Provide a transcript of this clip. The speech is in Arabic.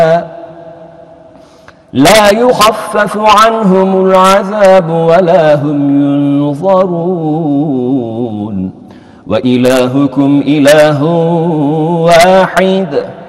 لا يخفف عنهم العذاب ولا هم ينظرون وإلهكم إله واحد